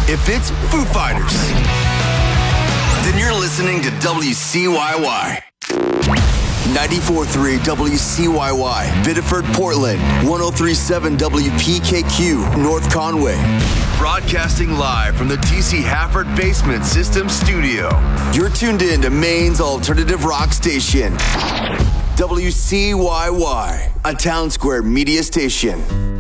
If it's Foo Fighters, then you're listening to WCYY. 94.3 WCYY, Biddeford, Portland. 103.7 WPKQ, North Conway. Broadcasting live from the TC Hafford Basement System Studio. You're tuned in to Maine's alternative rock station. WCYY, a Town Square media station.